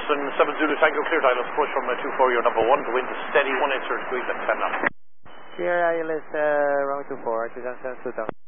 Wilson, 7 Zulu Tango, clear ILS approach from 24, your number 1 to wind steady 180 degrees at 10 knots. Clear ILS runway 24, 2772.